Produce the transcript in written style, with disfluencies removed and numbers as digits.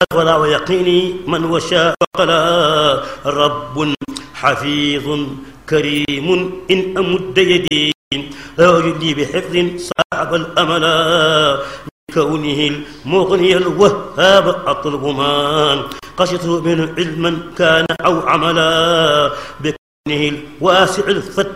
ولا ويقيني من وشاء وقلا رب حفيظ كريم إن أمد يدي أجدني بحفظ صاحب الأملا بكونه المغني الوهاب أطلب ما قصده من علما كان أو عملا بكونه الواسع الفتاح